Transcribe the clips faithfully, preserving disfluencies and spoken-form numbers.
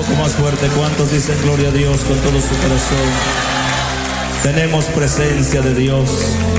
poco más fuerte. ¿Cuántos dicen gloria a Dios con todo su corazón? Tenemos presencia de Dios.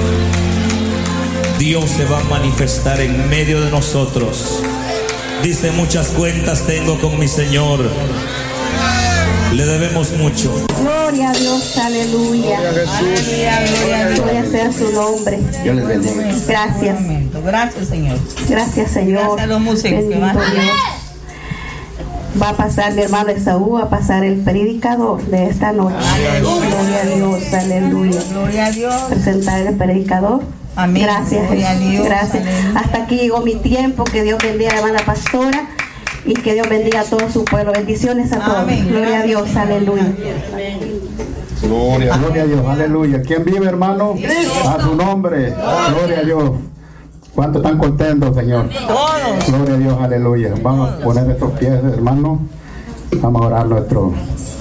Dios se va a manifestar en medio de nosotros. Dice, muchas cuentas tengo con mi Señor. Le debemos mucho. Gloria a Dios, aleluya. Gloria sea su nombre. Dios les bendiga. Gracias. Gracias, Señor. Gracias, Señor. Gracias a los músicos. Bendito Dios. Va a pasar mi hermano Esaú, va a pasar el predicador de esta noche. Aleluya. Gloria a Dios, aleluya. Gloria a Dios. Presentar el predicador. Amén. Gracias, Gloria a Jesús. Dios. Gracias. Aleluya. Hasta aquí llegó mi tiempo. Que Dios bendiga a la hermana pastora y que Dios bendiga a todo su pueblo. Bendiciones a todos. Amén. Gloria a Dios, aleluya. Gloria, gloria a Dios, aleluya. ¿Quién vive, hermano? A su nombre. Gloria a Dios. ¿Cuántos están contentos, Señor? Todos. Gloria a Dios, aleluya. Vamos a poner nuestros pies, hermano. Vamos a orar nuestro.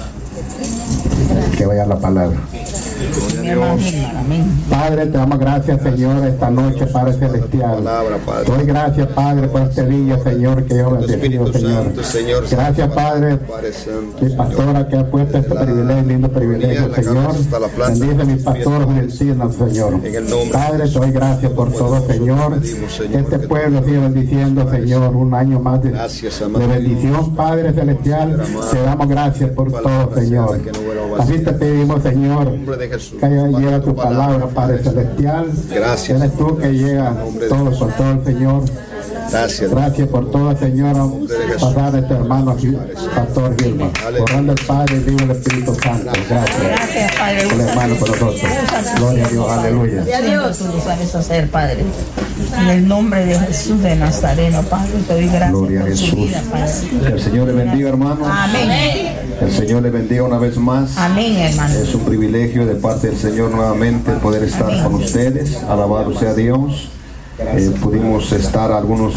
Que vaya la palabra. Padre, te damos gracias, Señor, esta noche, Padre Celestial. Doy gracias, Padre, por este día, Señor, que yo bendecido, Señor. Gracias, Padre, mi pastora que ha puesto este privilegio, lindo privilegio, Señor. Bendice a mi pastor Julián, Señor. Padre, te doy gracias por todo, Señor. Que este pueblo siga bendiciendo, Señor, un año más de, de bendición, Padre Celestial. Te damos gracias por todo, Señor. Así te pedimos, Señor, que llega tu palabra, Padre Celestial. Gracias. Eres tú que llega todo por todo, Señor. Gracias. Gracias por todo, Señor. Pasar a este hermano, Pastor Gilman. Orando el Padre, el Hijo y el Espíritu Santo. Gracias. Gracias, Padre. Por el hermano, por nosotros. Gloria a Dios, aleluya. Dios, tú lo sabes hacer, Padre. En el nombre de Jesús de Nazareno, Padre, te doy gracias Gloria a por su Jesús. vida, Padre. Que el Señor le bendiga, hermano. Amén. El Señor le bendiga una vez más. Amén, hermano. Es un privilegio de parte del Señor nuevamente poder estar Amén. con ustedes. Alabado sea Dios. Eh, pudimos estar algunos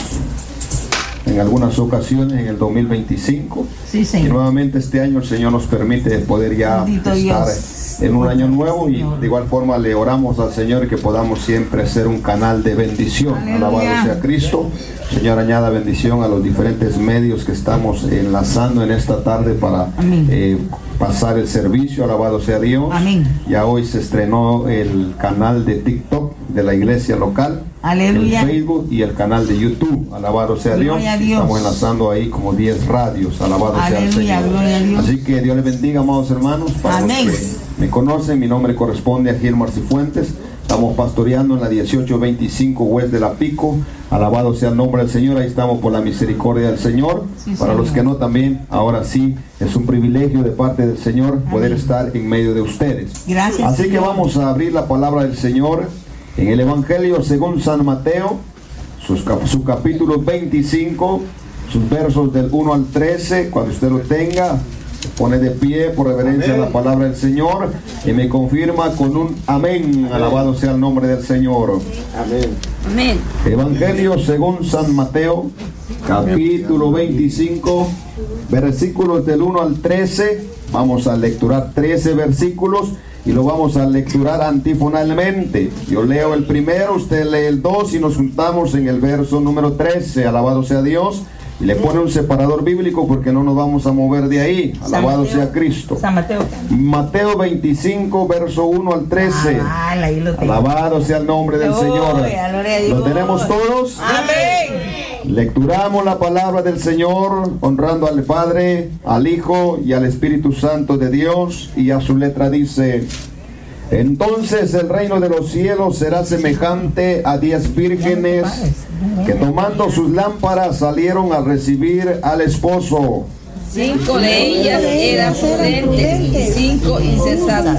en algunas ocasiones en el dos mil veinticinco. Sí, Y Señor. nuevamente este año el Señor nos permite poder ya Bendito estar Dios. en un año nuevo, y de igual forma le oramos al Señor que podamos siempre ser un canal de bendición. Aleluya. Alabado sea Cristo. Señor, añada bendición a los diferentes medios que estamos enlazando en esta tarde para Amén. eh, pasar el servicio. Alabado sea Dios. Amén. Ya hoy se estrenó el canal de TikTok de la iglesia local. Aleluya. El Facebook y el canal de YouTube. Alabado sea Dios. Gloria a Dios. Estamos enlazando ahí como diez radios. Alabado sea el Aleluya, Señor. gloria a Dios. Así que Dios les bendiga, amados hermanos. Para Amén. los que me conocen, mi nombre corresponde a Gilmar Cifuentes. Estamos pastoreando en la dieciocho veinticinco West de la Pico. Alabado sea el nombre del Señor. Ahí estamos por la misericordia del Señor. Sí, Para Señor. los que no, también, ahora sí, es un privilegio de parte del Señor poder Amén. estar en medio de ustedes. Gracias, Así que Señor. vamos a abrir la palabra del Señor en el Evangelio según San Mateo, sus cap- su capítulo veinticinco, sus versos del uno al trece. Cuando usted lo tenga, se pone de pie por reverencia a la palabra del Señor y me confirma con un amén. Alabado sea el nombre del Señor. Amén. Amén. Evangelio según San Mateo, capítulo veinticinco, versículos del uno al trece. Vamos a lecturar trece versículos y lo vamos a lecturar antifonalmente. Yo leo el primero, usted lee el dos y nos juntamos en el verso número trece. Alabado sea Dios. Y le pone un separador bíblico porque no nos vamos a mover de ahí. Alabado sea Cristo. San Mateo. Mateo veinticinco, verso uno al trece. Ah, ahí lo tengo. Alabado sea el nombre del Señor. Gloria, gloria a Dios. ¿Lo tenemos todos? Amén. Lecturamos la palabra del Señor, honrando al Padre, al Hijo y al Espíritu Santo de Dios. Y a su letra dice: entonces el reino de los cielos será semejante a diez vírgenes que tomando sus lámparas salieron a recibir al esposo. Cinco de ellas eran prudentes y cinco insensatas.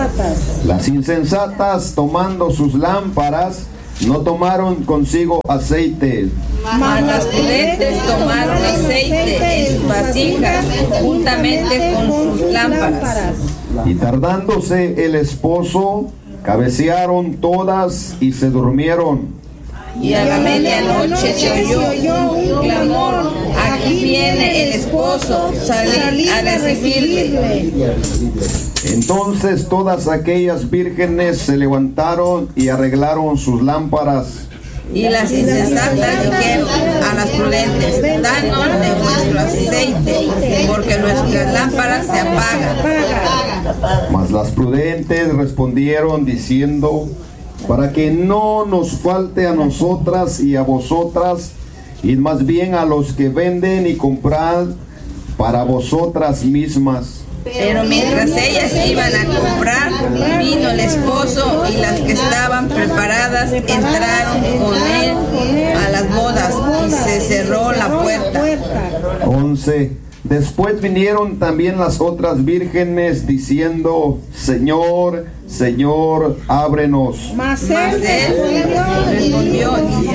Las insensatas, tomando sus lámparas, no tomaron consigo aceite. Mas las prudentes tomaron aceite en sus vasijas juntamente con sus lámparas. Y tardándose el esposo, cabecearon todas y se durmieron. Y a la medianoche se oyó un clamor: aquí viene el esposo, salid a recibirle. Entonces todas aquellas vírgenes se levantaron y arreglaron sus lámparas. Y las insensatas dijeron a las prudentes: danos de vuestro aceite, porque nuestras lámparas se apagan. Mas las prudentes respondieron diciendo: para que no nos falte a nosotras y a vosotras, id más bien a los que venden y comprad para vosotras mismas. Pero mientras ellas iban a comprar, vino el esposo, y las que estaban preparadas entraron con él a las bodas, y se cerró la puerta. once. Después vinieron también las otras vírgenes diciendo: Señor, Señor, ábrenos. Mas él respondió: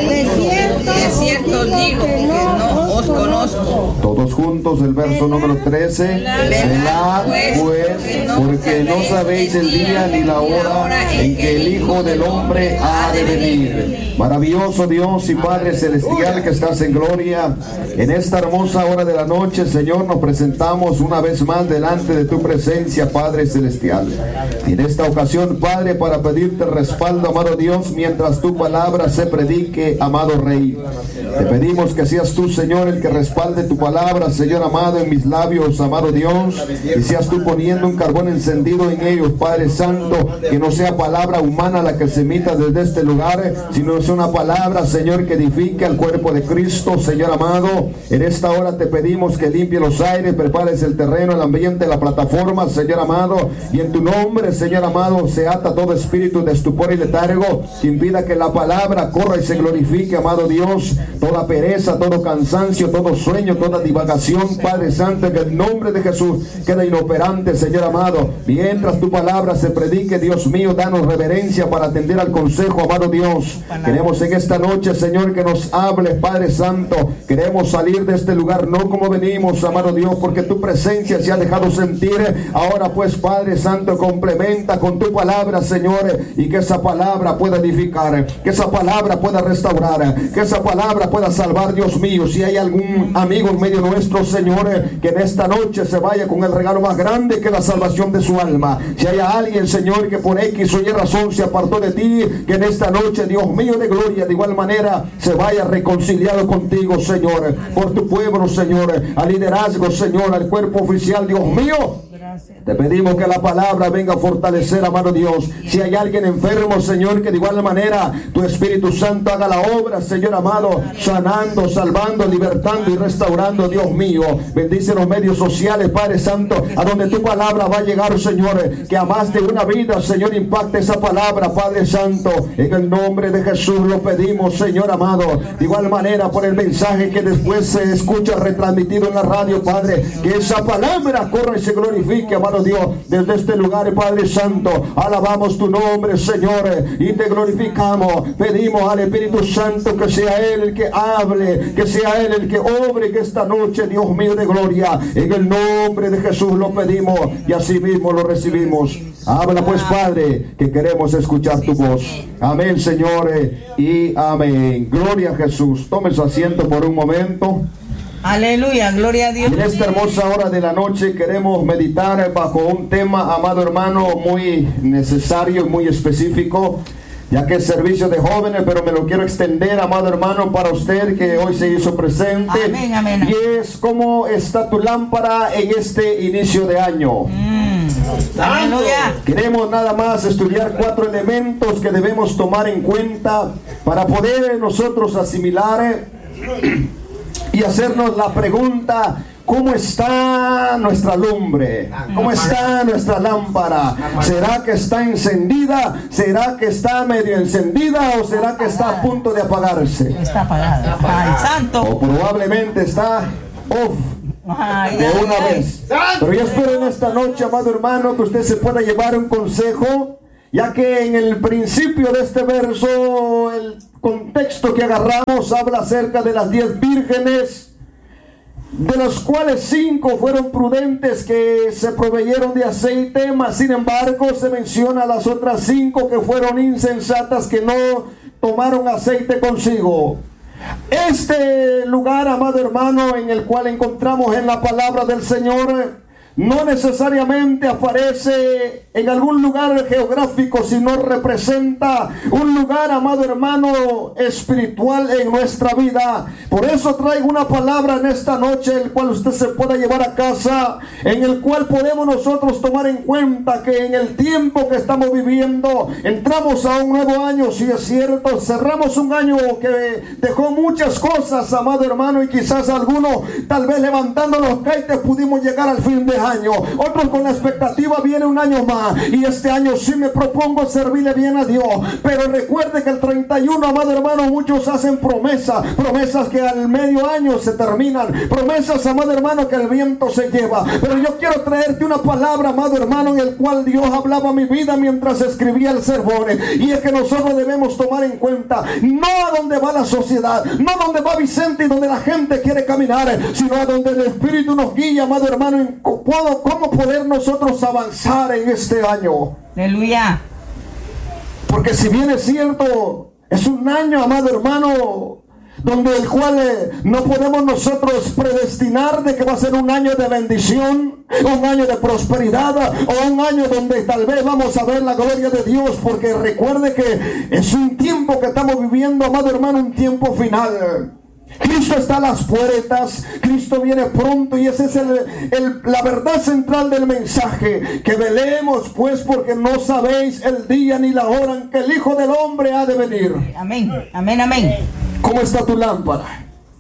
de cierto os digo que no os conozco. Todos juntos, el verso número trece. Velad pues, porque no sabéis el día ni la hora en que el Hijo del Hombre ha de venir. Maravilloso Dios y Padre Celestial que estás en gloria, en esta hermosa hora de la noche, Señor, nos presentamos una vez más delante de tu presencia, Padre Celestial. Y en esta ocasión, Padre, para pedirte respaldo, amado Dios, mientras tu palabra se predique, amado Rey. Te pedimos que seas tú, Señor, el que respalde tu palabra, Señor amado, en mis labios, amado Dios, y seas tú poniendo un carbón encendido en ellos, Padre Santo, que no sea palabra humana la que se emita desde este lugar, sino es una palabra, Señor, que edifique al cuerpo de Cristo, Señor amado. En esta hora te pedimos que limpie los aires, prepares el terreno, el ambiente, la plataforma, Señor amado, y en tu nombre, Señor amado, se ata todo espíritu de estupor y letargo que impida que la palabra corra y se glorifique, amado Dios. Toda pereza, todo cansancio, todo sueño, toda divagación, Padre Santo, que el nombre de Jesús quede inoperante, Señor amado. Mientras tu palabra se predique, Dios mío, danos reverencia para atender al consejo, amado Dios. Queremos en esta noche, Señor, que nos hables, Padre Santo. Queremos salir de este lugar no como venimos, amado Dios, porque tu presencia se ha dejado sentir. Ahora pues, Padre Santo, complementa con tu palabra, Señor, y que esa palabra pueda edificar, que esa palabra pueda restaurar, que esa palabra pueda salvar, Dios mío. Si hay algún amigo en medio nuestro, Señor, que en esta noche se vaya con el regalo más grande, que la salvación de su alma. Si hay alguien, Señor, que por X o Y razón se apartó de ti, que en esta noche, Dios mío de gloria, de igual manera se vaya reconciliado contigo, Señor, por tu pueblo, Señor, al liderazgo, Señor, al cuerpo oficial, Dios mío. Te pedimos que la palabra venga a fortalecer, amado Dios. Si hay alguien enfermo, Señor, que de igual manera tu Espíritu Santo haga la obra, Señor amado, sanando, salvando, libertando y restaurando, Dios mío. Bendice los medios sociales, Padre Santo, a donde tu palabra va a llegar, Señor, que a más de una vida, Señor, impacte esa palabra, Padre Santo. En el nombre de Jesús lo pedimos, Señor amado. De igual manera, por el mensaje que después se escucha retransmitido en la radio, Padre, que esa palabra corra y se glorifique, amado Dios, desde este lugar, Padre Santo. Alabamos tu nombre, Señor, y te glorificamos. Pedimos al Espíritu Santo que sea Él el que hable, que sea Él el que obre, que esta noche, Dios mío de gloria, en el nombre de Jesús lo pedimos y así mismo lo recibimos. Habla pues, Padre, que queremos escuchar tu voz. Amén, Señor, y amén. Gloria a Jesús. Tome su asiento por un momento. Aleluya, gloria a Dios. En esta hermosa hora de la noche queremos meditar bajo un tema, amado hermano, muy necesario y muy específico, ya que es servicio de jóvenes, pero me lo quiero extender, amado hermano, para usted que hoy se hizo presente. Amén, amén. Y es: ¿cómo está tu lámpara en este inicio de año? Mm. Aleluya. Queremos nada más estudiar cuatro elementos que debemos tomar en cuenta para poder nosotros asimilar y hacernos la pregunta: ¿cómo está nuestra lumbre? ¿Cómo está nuestra lámpara? ¿Será que está encendida? ¿Será que está medio encendida? ¿O será que está a punto de apagarse? Está apagada. Ay, santo. O probablemente está off Ay, de ay, una ay. vez. Pero yo espero en esta noche, amado hermano, que usted se pueda llevar un consejo, ya que en el principio de este verso, el contexto que agarramos habla acerca de las diez vírgenes, de los cuales cinco fueron prudentes que se proveyeron de aceite, mas sin embargo se menciona a las otras cinco que fueron insensatas, que no tomaron aceite consigo. Este lugar, amado hermano, en el cual encontramos en la palabra del Señor, no necesariamente aparece en algún lugar geográfico, sino representa un lugar, amado hermano, espiritual en nuestra vida. Por eso traigo una palabra en esta noche, el cual usted se pueda llevar a casa, en el cual podemos nosotros tomar en cuenta que en el tiempo que estamos viviendo, entramos a un nuevo año, si es cierto, cerramos un año que dejó muchas cosas, amado hermano, y quizás algunos, tal vez levantando los caites, pudimos llegar al fin de año. Otros con la expectativa, viene un año más, y este año sí me propongo servirle bien a Dios. Pero recuerde que el treinta y uno, amado hermano, muchos hacen promesas, promesas que al medio año se terminan, promesas, amado hermano, que el viento se lleva. Pero yo quiero traerte una palabra, amado hermano, en el cual Dios hablaba a mi vida mientras escribía el sermón, y es que nosotros debemos tomar en cuenta no a donde va la sociedad, no a donde va Vicente y donde la gente quiere caminar, sino a donde el Espíritu nos guía, amado hermano, en cómo poder nosotros avanzar en este año. Aleluya. Porque si bien es cierto, es un año, amado hermano, donde el cual eh, no podemos nosotros predestinar de que va a ser un año de bendición, un año de prosperidad, o un año donde tal vez vamos a ver la gloria de Dios, porque recuerde que es un tiempo que estamos viviendo, amado hermano, un tiempo final. Cristo está a las puertas, Cristo viene pronto, y esa es el, el, la verdad central del mensaje, que velemos pues, porque no sabéis el día ni la hora en que el Hijo del Hombre ha de venir. Amén, amén, amén. ¿Cómo está tu lámpara?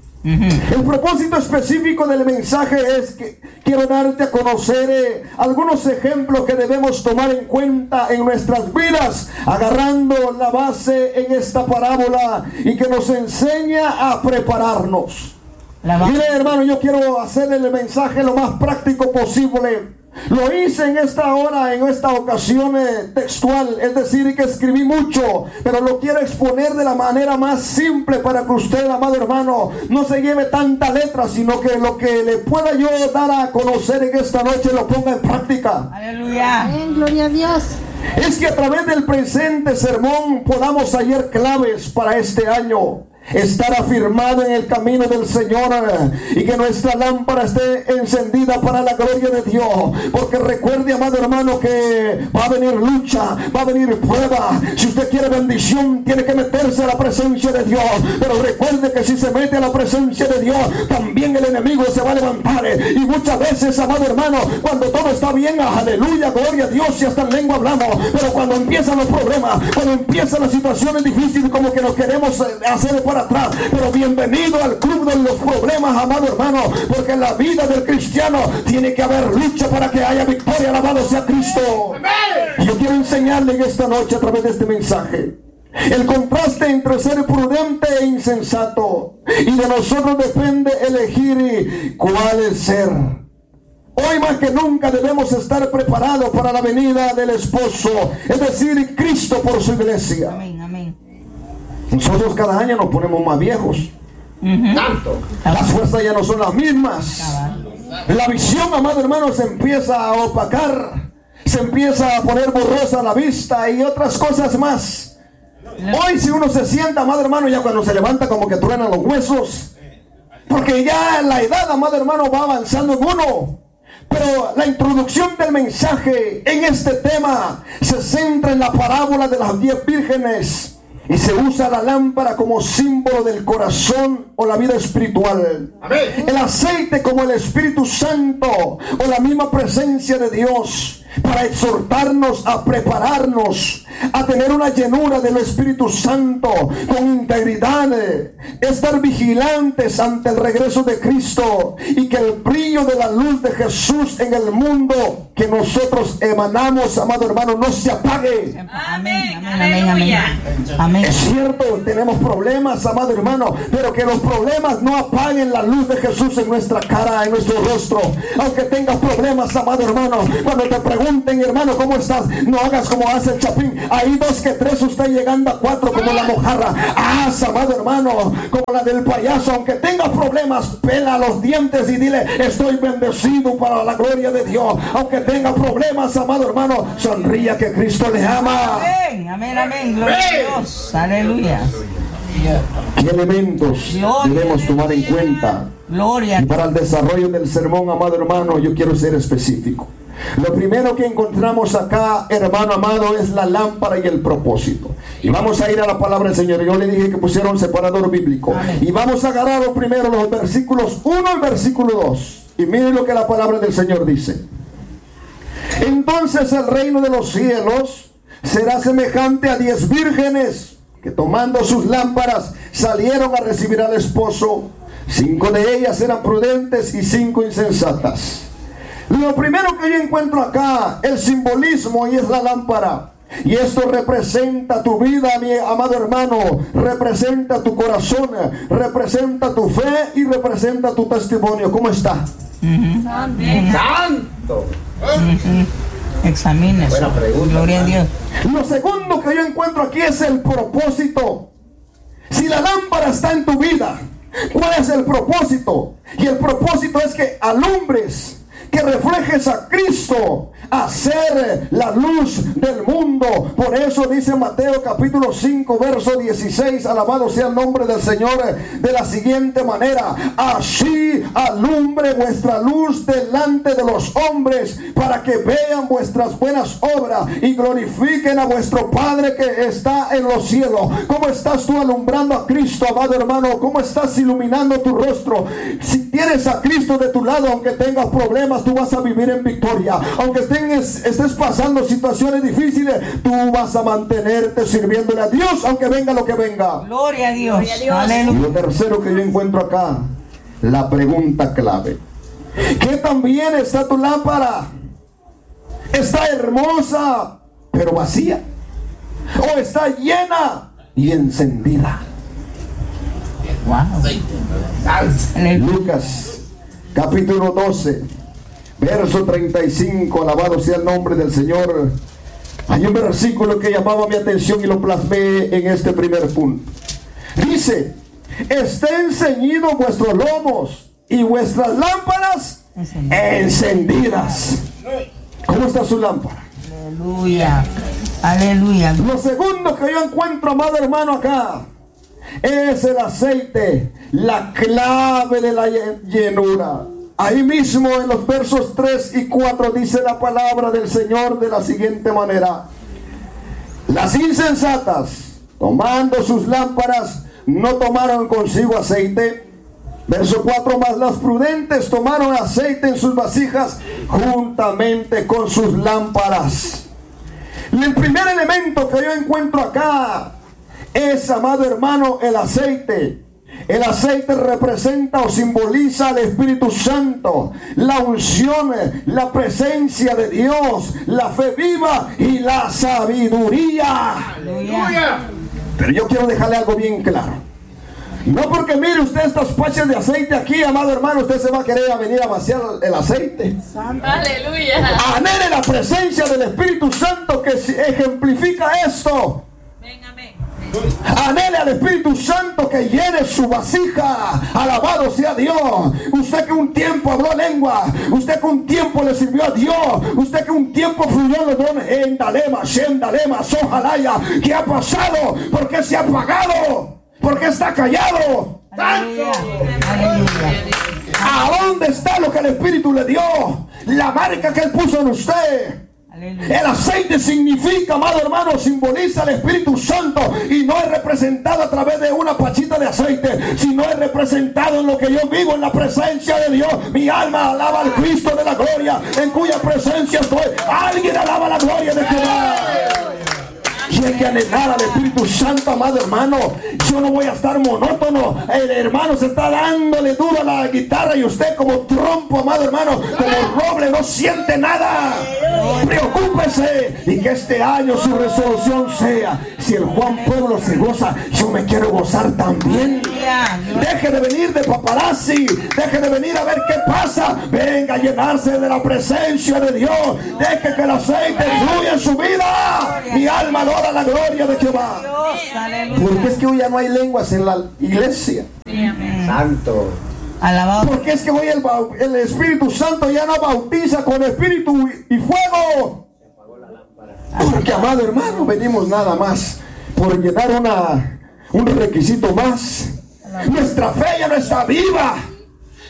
El propósito específico del mensaje es que quiero darte a conocer eh, algunos ejemplos que debemos tomar en cuenta en nuestras vidas, agarrando la base en esta parábola y que nos enseña a prepararnos. Mire, hermano, yo quiero hacer el mensaje lo más práctico posible. Lo hice en esta hora, en esta ocasión eh, textual, es decir, que escribí mucho, pero lo quiero exponer de la manera más simple para que usted, amado hermano, no se lleve tanta letra, sino que lo que le pueda yo dar a conocer en esta noche lo ponga en práctica. Aleluya. Amén, gloria a Dios. Es que a través del presente sermón podamos hallar claves para este año. Estar afirmado en el camino del Señor, y que nuestra lámpara esté encendida para la gloria de Dios. Porque recuerde, amado hermano, que va a venir lucha, va a venir prueba. Si usted quiere bendición, tiene que meterse a la presencia de Dios. Pero recuerde que si se mete a la presencia de Dios, también el enemigo se va a levantar. Y muchas veces, amado hermano, cuando todo está bien, aleluya, gloria a Dios, y hasta en lengua hablamos. Pero cuando empiezan los problemas, cuando empiezan las situaciones difíciles, como que nos queremos hacer para atrás. Pero bienvenido al club de los problemas, amado hermano, porque en la vida del cristiano tiene que haber lucha para que haya victoria. Alabado sea Cristo. Y yo quiero enseñarle en esta noche a través de este mensaje el contraste entre ser prudente e insensato, y de nosotros depende elegir cuál es ser. Hoy más que nunca debemos estar preparados para la venida del esposo, es decir, Cristo por su iglesia. Amén, amén. Nosotros cada año nos ponemos más viejos. Tanto. Las fuerzas ya no son las mismas. La visión, amado hermano, se empieza a opacar, se empieza a poner borrosa la vista y otras cosas más. Hoy si uno se sienta, amado hermano, ya cuando se levanta como que truenan los huesos, porque ya la edad, amado hermano, va avanzando en uno. Pero la introducción del mensaje en este tema se centra en la parábola de las diez vírgenes, y se usa la lámpara como símbolo del corazón o la vida espiritual. Amén. El aceite como el Espíritu Santo o la misma presencia de Dios, para exhortarnos a prepararnos, a tener una llenura del Espíritu Santo con integridad, estar vigilantes ante el regreso de Cristo, y que el brillo de la luz de Jesús en el mundo que nosotros emanamos, amado hermano, no se apague. Amén, amén, amén, amén. Es cierto, tenemos problemas, amado hermano, pero que los problemas no apaguen la luz de Jesús en nuestra cara, en nuestro rostro. Aunque tengas problemas, amado hermano, cuando te pregunten, hermano, ¿cómo estás?, no hagas como hace el Chapín. Hay dos que tres, usted llegando a cuatro como la mojarra. Ah, amado hermano, como la del payaso. Aunque tengas problemas, pela los dientes y dile: estoy bendecido para la gloria de Dios. Aunque tenga problemas, amado hermano, sonría que Cristo le ama. Amén, amén, amén, gloria a Dios, aleluya. ¿Qué elementos debemos tomar en cuenta Gloria. Y para el desarrollo del sermón, amado hermano, yo quiero ser específico. Lo primero que encontramos acá, hermano amado, es la lámpara y el propósito. Y vamos a ir a la palabra del Señor. Yo le dije que pusiera un separador bíblico. Amén. Y vamos a agarrar primero los versículos uno al versículo dos. Y miren lo que la palabra del Señor dice. Entonces el reino de los cielos será semejante a diez vírgenes que, tomando sus lámparas, salieron a recibir al esposo. Cinco de ellas eran prudentes y cinco insensatas. Lo primero que yo encuentro acá, el simbolismo, y es la lámpara. Y esto representa tu vida, mi amado hermano, representa tu corazón, representa tu fe y representa tu testimonio. ¿Cómo está? Uh-huh. Santo. Uh-huh. Examínese. Buena pregunta. Gloria a Dios. Lo segundo que yo encuentro aquí es el propósito. Si la lámpara está en tu vida, ¿cuál es el propósito? Y el propósito es que alumbres, que reflejes a Cristo, a ser la luz del mundo. Por eso dice Mateo capítulo cinco verso dieciséis, alabado sea el nombre del Señor, de la siguiente manera: así alumbre vuestra luz delante de los hombres, para que vean vuestras buenas obras y glorifiquen a vuestro Padre que está en los cielos. ¿Cómo estás tú alumbrando a Cristo, amado hermano? ¿Cómo estás iluminando tu rostro? Si tienes a Cristo de tu lado, aunque tengas problemas, tú vas a vivir en victoria. Aunque estés, estés pasando situaciones difíciles, tú vas a mantenerte sirviéndole a Dios, aunque venga lo que venga. Gloria a Dios. Gloria a Dios. Aleluya. Y lo tercero que yo encuentro acá, la pregunta clave: ¿qué tan bien está tu lámpara? ¿Está hermosa pero vacía? ¿O está llena y encendida? Wow. Lucas capítulo doce verso treinta y cinco, alabado sea el nombre del Señor. Hay un versículo que llamaba mi atención y lo plasmé en este primer punto. Dice: estén ceñidos vuestros lomos y vuestras lámparas encendidas. ¿Cómo está su lámpara? Aleluya. Aleluya. Lo segundo que yo encuentro, amado hermano, acá es el aceite, la clave de la llenura. Ahí mismo en los versos tres y cuatro dice la palabra del Señor de la siguiente manera: las insensatas, tomando sus lámparas, no tomaron consigo aceite. Verso cuatro: mas las prudentes tomaron aceite en sus vasijas juntamente con sus lámparas. Y el primer elemento que yo encuentro acá es, amado hermano, el aceite. El aceite representa o simboliza al Espíritu Santo, la unción, la presencia de Dios, la fe viva y la sabiduría. Aleluya. Pero yo quiero dejarle algo bien claro. No porque mire usted estas pachas de aceite aquí, amado hermano, usted se va a querer a venir a vaciar el aceite. Aleluya. Anhele la presencia del Espíritu Santo que ejemplifica esto. Anhele al Espíritu Santo que llene su vasija. Alabado sea Dios. Usted que un tiempo habló lengua, usted que un tiempo le sirvió a Dios, usted que un tiempo fluyó en los dones, en Dalema, Shem, Dalema, Sojalaya. ¿Qué ha pasado? ¿Por qué se ha apagado? ¿Por qué está callado? Aleluya. Aleluya. ¿A dónde está lo que el Espíritu le dio? La marca que Él puso en usted. Aleluya. El aceite significa, amado hermano, simboliza al Espíritu Santo, y no es representado a través de una pachita de aceite, sino es representado en lo que yo vivo, en la presencia de Dios. Mi alma alaba al Cristo de la gloria, en cuya presencia estoy. Alguien alaba la gloria de Jehová. Y hay que anhelar al Espíritu Santo, amado hermano. Yo no voy a estar monótono. El hermano se está dándole duro a la guitarra y usted como trompo, amado hermano, como roble, no siente nada. Preocúpese y que este año su resolución sea: si el Juan Pueblo se goza, yo me quiero gozar también. Deje de venir de paparazzi, deje de venir a ver qué pasa. Venga a llenarse de la presencia de Dios. Deje que el aceite fluya en su vida. Mi alma adora la gloria de Jehová. Porque es que hoy ya no hay lenguas en la iglesia. Santo. Alabado. Porque es que hoy el, el Espíritu Santo ya no bautiza con espíritu y fuego. Porque, amado hermano, venimos nada más por llenar una, un requisito más. Nuestra fe ya no está viva.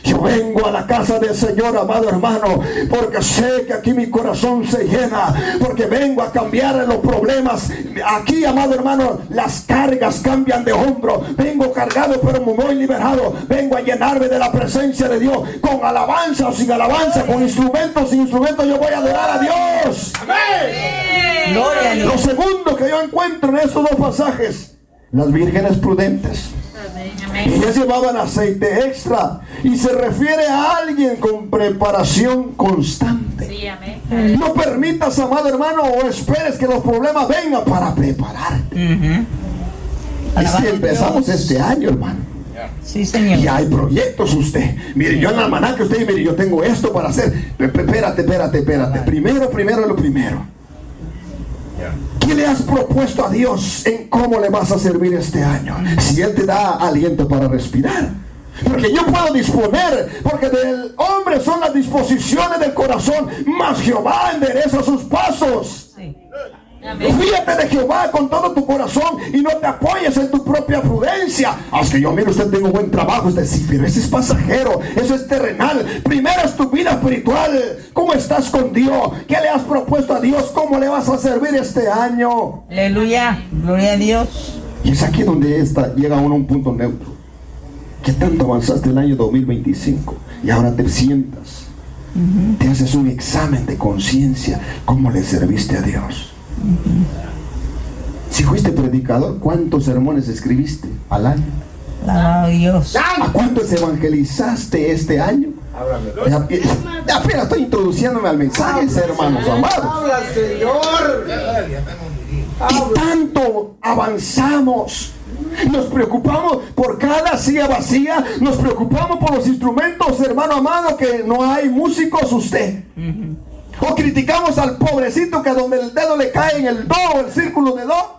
Yo vengo a la casa del Señor, amado hermano, porque sé que aquí mi corazón se llena, porque vengo a cambiar los problemas. Aquí, amado hermano, las cargas cambian de hombro. Vengo cargado, pero muy liberado. Vengo a llenarme de la presencia de Dios, con alabanza o sin alabanza, con instrumentos o sin instrumentos. Yo voy a adorar a Dios. Amén. Gloria a Dios. Lo segundo que yo encuentro en estos dos pasajes: las vírgenes prudentes. Ellas llevaban aceite extra, y se refiere a alguien con preparación constante. Sí, amén. No permitas, amado hermano, o esperes que los problemas vengan para prepararte. Uh-huh. Es que empezamos este año, hermano. Sí, Señor. Y hay proyectos usted. Mire, yo en el almanaque, usted, mire, yo tengo esto para hacer. Espérate, espérate, espérate. Primero, primero, lo primero. ¿Qué le has propuesto a Dios en cómo le vas a servir este año? Si Él te da aliento para respirar. Porque yo puedo disponer, porque del hombre son las disposiciones del corazón, mas Jehová endereza sus pasos. Sí. Fíjate de Jehová con todo tu corazón y no te apoyes en tu propia prudencia. Haz que yo, mire, usted tengo buen trabajo. Usted sí, pero ese es pasajero, eso es terrenal. Primero es tu vida espiritual. ¿Cómo estás con Dios? ¿Qué le has propuesto a Dios? ¿Cómo le vas a servir este año? Aleluya, gloria a Dios. Y es aquí donde está, llega uno a un punto neutro. ¿Qué tanto avanzaste el año dos mil veinticinco? Y ahora te sientas, uh-huh. te haces un examen de conciencia. ¿Cómo le serviste a Dios? Si fuiste predicador, ¿cuántos sermones escribiste al año? Alabado Dios. ¿A cuántos evangelizaste este año? Ya, apenas estoy introduciéndome al mensaje, hermanos amados. Habla, Señor. Y tanto avanzamos. Nos preocupamos por cada silla vacía. Nos preocupamos por los instrumentos, hermano amado, que no hay músicos usted. Uh-huh. O criticamos al pobrecito que donde el dedo le cae en el do o el círculo de do.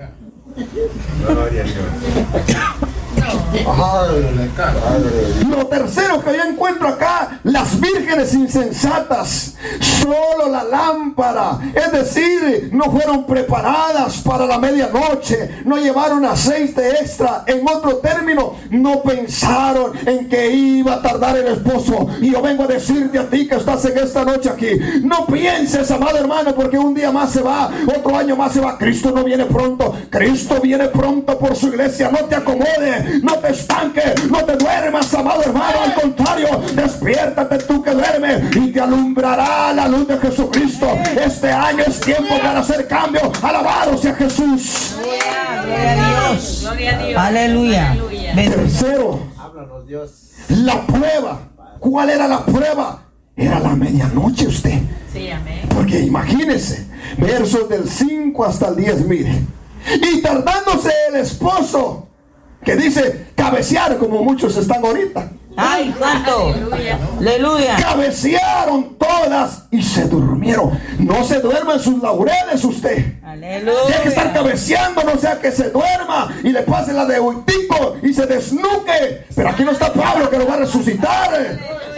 Lo tercero que yo encuentro acá: las vírgenes insensatas. Solo la lámpara, es decir, no fueron preparadas para la medianoche, no llevaron aceite extra. En otro término, no pensaron en que iba a tardar el esposo. Y yo vengo a decirte a ti que estás en esta noche aquí: no pienses, amado hermano, porque un día más se va, otro año más se va. Cristo no viene pronto. Cristo viene pronto por su iglesia. No te acomodes, no te estanques, no te duermas, amado hermano. Al contrario, despiértate tú que duermes, y te alumbrará la luz de Jesucristo. Este año es tiempo para hacer cambio. Alabado sea Jesús. Gloria a Dios. Gloria a Dios. Aleluya. Tercero, la prueba. ¿Cuál era la prueba? Era la medianoche, usted. Sí, amén. Porque imagínese, versos del cinco hasta el diez, mire. Y tardándose el esposo, que dice cabecear, como muchos están ahorita. ¡Ay, santo! ¡Aleluya! Cabecearon todas y se durmieron. No se duerma en sus laureles usted. ¡Aleluya! Tiene que estar cabeceando, no sea que se duerma y le pase la de Huitico y se desnuque. Pero aquí no está Pablo, que lo va a resucitar.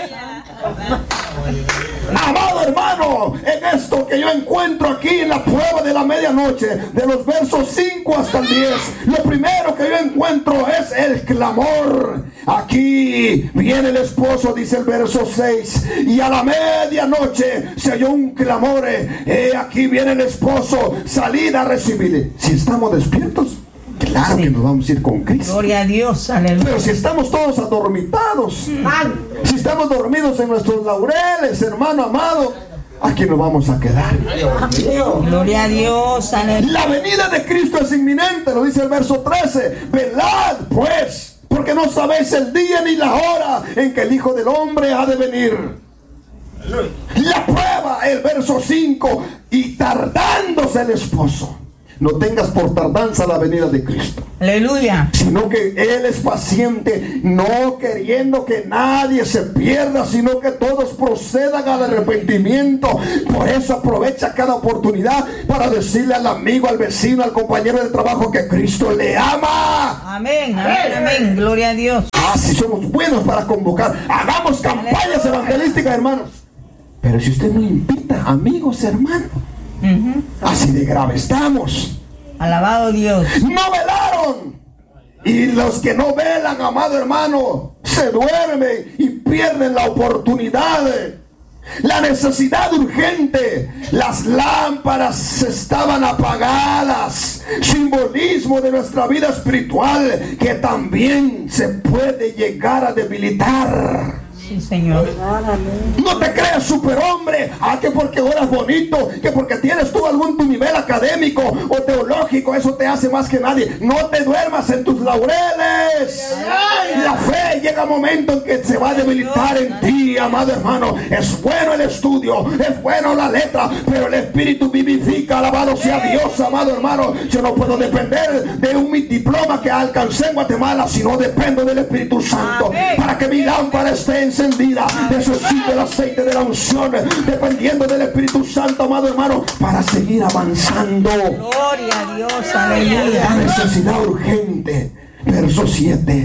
Amado hermano, en esto que yo encuentro aquí en la prueba de la medianoche, de los versos cinco hasta el diez, lo primero que yo encuentro es el clamor. Aquí viene el esposo, dice el verso seis, y a la medianoche se oyó un clamor. He aquí viene el esposo, salid a recibirle. Si estamos despiertos, claro sí, que nos vamos a ir con Cristo. Gloria a Dios, aleluya. Pero si estamos todos adormitados, mm. si estamos dormidos en nuestros laureles, hermano amado, aquí nos vamos a quedar. Gloria a Dios, aleluya. La venida de Cristo es inminente, lo dice el verso trece. Velad pues, porque no sabéis el día ni la hora en que el Hijo del Hombre ha de venir. La prueba, el verso cinco, y tardándose el esposo. No tengas por tardanza la venida de Cristo. Aleluya. Sino que Él es paciente, no queriendo que nadie se pierda, sino que todos procedan al arrepentimiento. Por eso aprovecha cada oportunidad para decirle al amigo, al vecino, al compañero de trabajo que Cristo le ama. Amén, amén, amén. Gloria a Dios. Ah, si somos buenos para convocar, hagamos campañas evangelísticas, hermanos. Pero si usted no invita amigos, hermanos, Uh-huh. así de grave estamos. Alabado Dios. No velaron. Y los que no velan, amado hermano, se duermen y pierden la oportunidad. La necesidad urgente, las lámparas estaban apagadas, simbolismo de nuestra vida espiritual que también se puede llegar a debilitar. Sí, Señor. No te creas superhombre, ah, que porque oras bonito, que porque tienes tú algún tu nivel académico o teológico, eso te hace más que nadie. No te duermas en tus laureles. La fe llega un momento en que se va a debilitar en ti, amado hermano. Es bueno el estudio, es bueno la letra, pero el Espíritu vivifica. Alabado sea Dios, amado hermano. Yo no puedo depender de un diploma que alcancé en Guatemala, sino dependo del Espíritu Santo. Para que mi lámpara esté encendida, necesito el aceite de la unción, dependiendo del Espíritu Santo, amado hermano, para seguir avanzando. Gloria a Dios, aleluya. La necesidad urgente. Verso siete.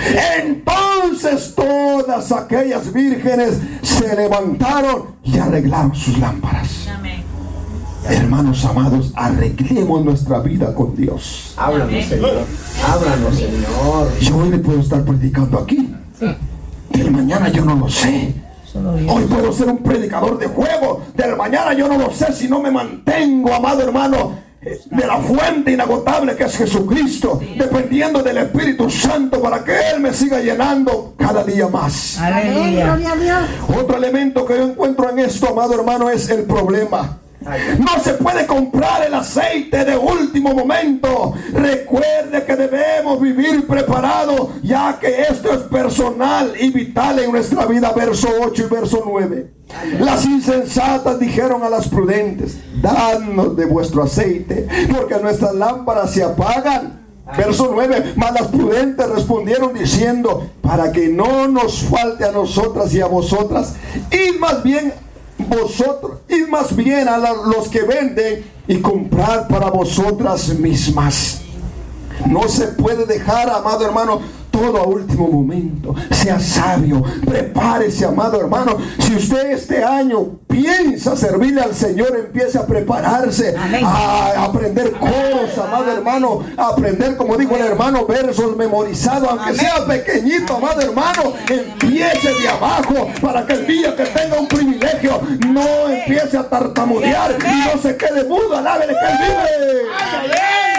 Entonces todas aquellas vírgenes se levantaron y arreglaron sus lámparas. Amén. Hermanos amados, arreglemos nuestra vida con Dios. Háblanos, Señor. Háblanos, Señor. Yo hoy le puedo estar predicando aquí. Sí. Del mañana yo no lo sé. Hoy puedo ser un predicador de juego. Del mañana yo no lo sé si no me mantengo, amado hermano, de la fuente inagotable que es Jesucristo, dependiendo del Espíritu Santo para que Él me siga llenando cada día más. Aleluya. Otro elemento que yo encuentro en esto, amado hermano, es el problema. No se puede comprar el aceite de último momento. Recuerde que debemos vivir preparados, ya que esto es personal y vital en nuestra vida. Verso ocho y verso nueve. Las insensatas dijeron a las prudentes: dadnos de vuestro aceite, porque nuestras lámparas se apagan. Verso nueve. Mas las prudentes respondieron diciendo: para que no nos falte a nosotras y a vosotras, id más bien vosotros, id más bien a la, los que venden y comprar para vosotras mismas. No se puede dejar, amado hermano, todo a último momento. Sea sabio, prepárese, amado hermano. Si usted este año piensa servirle al Señor, empiece a prepararse. Amén. A aprender coros, amado hermano, a aprender, como dijo el hermano, versos memorizados, aunque Amén. Sea pequeñito, amado hermano, empiece de abajo, para que el día que tenga un privilegio no empiece a tartamudear y no se quede mudo. Alábele que Él vive.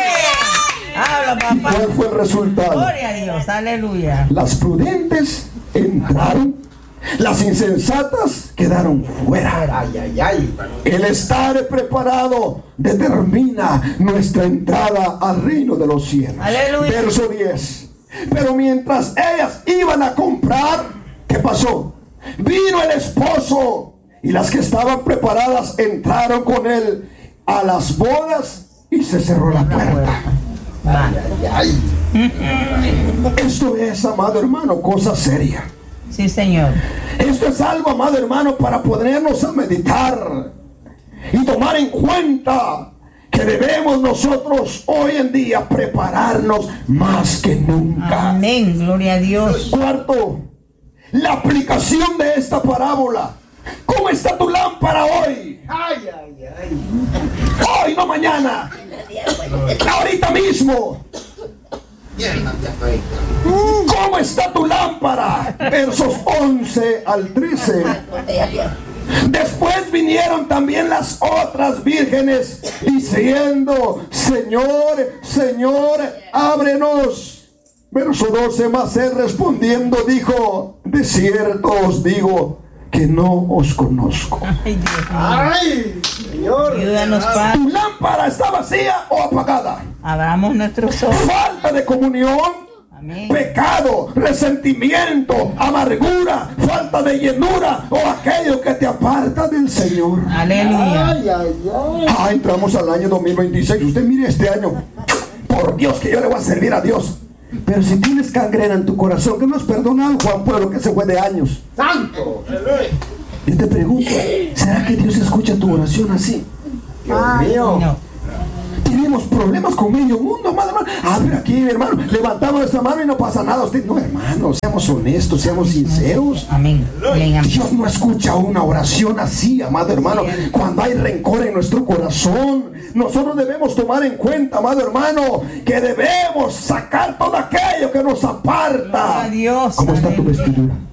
Habla, papá. ¿Cuál fue el resultado? Gloria a Dios, aleluya. Las prudentes entraron, las insensatas quedaron fuera. Ay, ay, ay. El estar preparado determina nuestra entrada al reino de los cielos. Aleluya. Verso diez. Pero mientras ellas iban a comprar, ¿qué pasó? Vino el esposo y las que estaban preparadas entraron con él a las bodas y se cerró la puerta. Ay, ay, ay. Esto es, amado hermano, cosa seria. Sí, Señor. Esto es algo, amado hermano, para ponernos a meditar y tomar en cuenta que debemos nosotros hoy en día prepararnos más que nunca. Amén, gloria a Dios. Cuarto, la aplicación de esta parábola. ¿Cómo está tu lámpara hoy? Ay, ay, ay. Hoy, no mañana. Ahorita mismo. ¿Cómo está tu lámpara? Versos once al trece. Después vinieron también las otras vírgenes diciendo: Señor, Señor, ábrenos. Verso doce. Mas él respondiendo dijo: de cierto os digo que no os conozco. Ay, Dios. Ay, Señor. Ayúdanos, Padre. ¿Tu lámpara está vacía o apagada? Abramos nuestros ojos. Falta de comunión, Amén. Pecado, resentimiento, amargura, falta de llenura o aquello que te aparta del Señor. Aleluya. Ay, ay, ay. Ah, entramos al año dos mil veintiséis. Usted mire este año. Por Dios que yo le voy a servir a Dios. Pero si tienes gangrena en tu corazón, que no has perdonado, Juan Pueblo, que se fue de años. ¡Santo! Yo te pregunto, ¿será que Dios escucha tu oración así? Dios mío. No. tenemos problemas con medio mundo, amado hermano. A ver aquí, hermano, levantamos nuestra mano y no pasa nada. Usted, no, hermano, seamos honestos, seamos sinceros. Amén. Amén, amén. Dios no escucha una oración así, amado hermano. Cuando hay rencor en nuestro corazón, nosotros debemos tomar en cuenta, amado hermano, que debemos sacar todo aquello que nos aparta. Dios, ¿Cómo está tu vestidura?